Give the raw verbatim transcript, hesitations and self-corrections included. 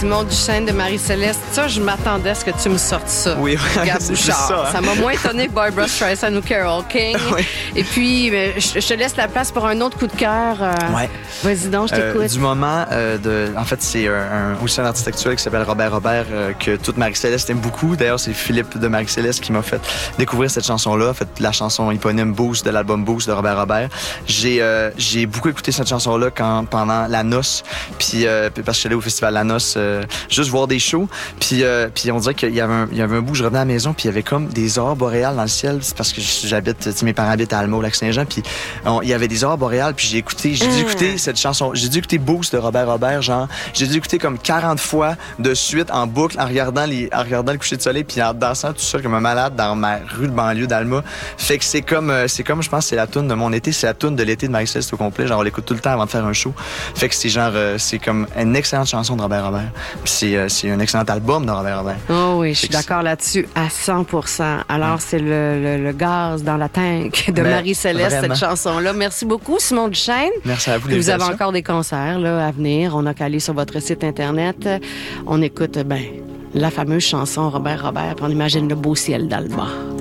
Simon Duchesne de Marie-Céleste. Ça, je m'attendais à ce que tu me sortes ça. Oui, Gab c'est Bouchard. ça. Hein? Ça m'a moins étonné que Barbra Streisand ou Carole King. Oui. Et puis, je, je te laisse la place pour un autre coup de cœur. Euh, ouais. Vas-y donc, je t'écoute. Euh, du moment, euh, de, en fait, c'est un, un, aussi un artiste actuel qui s'appelle Robert Robert, euh, que toute Marie-Céleste aime beaucoup. D'ailleurs, c'est Philippe de Marie-Céleste qui m'a fait découvrir cette chanson-là. En fait, la chanson éponyme Boost de l'album Boost de Robert Robert. J'ai euh, j'ai beaucoup écouté cette chanson-là quand, pendant la noce, puis euh, parce que je suis allé au festival La Noce, euh, juste voir des shows. Puis euh, puis on dirait qu'il y avait un, il y avait un bout, je revenais à la maison, puis il y avait comme des aurores boréales dans le ciel. C'est parce que j'habite, mes parents habitent à Alma, au Lac-Saint-Jean, puis on, il y avait des aurores boréales, puis j'ai écouté, j'ai dû écouter cette chanson, j'ai dû écouter Boost de Robert Robert, genre, j'ai dû écouter comme quarante fois de suite en boucle, en regardant les, en regardant le coucher de soleil, puis en dansant tout seul comme un malade dans ma rue de banlieue d'Alma. Fait que c'est comme, c'est comme, je pense, c'est la toune de mon été, c'est la toune de l'été de Marie-Céleste au complet. Genre, on l'écoute tout le temps avant de faire un show. Fait que c'est genre, c'est comme une excellente chanson de Robert Robert. Puis c'est, c'est un excellent album de Robert Robert. Oh oui, je suis d'accord là-dessus à cent pour cent. Alors, c'est le, le, le gaz dans la tank de Marie-Céleste, cette chanson-là. Merci beaucoup, Simon Duchesne. Merci à vous. Vous avez encore des concerts là, à venir. On a qu'à aller sur votre site Internet. On écoute, ben, la fameuse chanson Robert Robert, puis on imagine le beau ciel d'Alma.